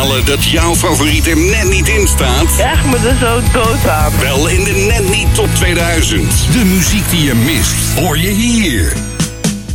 balen dat jouw favoriet er net niet in staat? Echt me er zo dood aan. Wel in de Net Niet Top 2000. De muziek die je mist, hoor je hier.